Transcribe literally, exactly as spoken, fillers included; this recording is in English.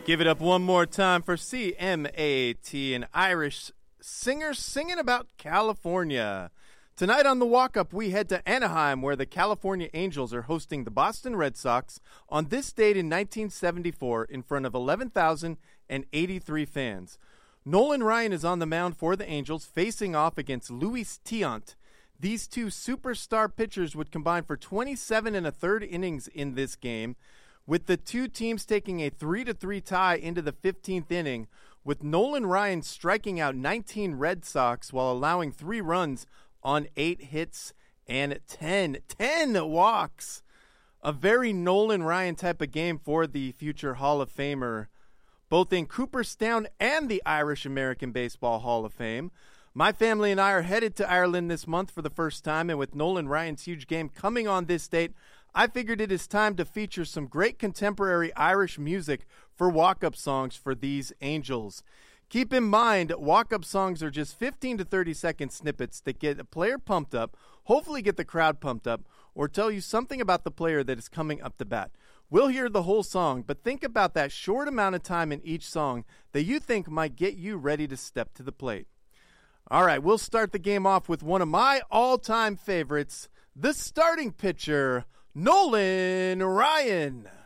Give it up one more time for C M A T, an Irish singer singing about California. Tonight on the walk-up, we head to Anaheim, where the California Angels are hosting the Boston Red Sox on this date in nineteen seventy-four in front of eleven thousand eighty-three fans. Nolan Ryan is on the mound for the Angels, facing off against Luis Tiant. These two superstar pitchers would combine for twenty-seven and a third innings in this game, with the two teams taking a three to three tie into the fifteenth inning, with Nolan Ryan striking out nineteen Red Sox while allowing three runs on eight hits and ten, ten walks. A very Nolan Ryan type of game for the future Hall of Famer, both in Cooperstown and the Irish American Baseball Hall of Fame. My family and I are headed to Ireland this month for the first time, and with Nolan Ryan's huge game coming on this date, I figured it is time to feature some great contemporary Irish music for walk-up songs for these Angels. Keep in mind, walk-up songs are just fifteen to thirty second snippets that get a player pumped up, hopefully get the crowd pumped up, or tell you something about the player that is coming up to bat. We'll hear the whole song, but think about that short amount of time in each song that you think might get you ready to step to the plate. All right, we'll start the game off with one of my all-time favorites, the starting pitcher, Nolan Ryan.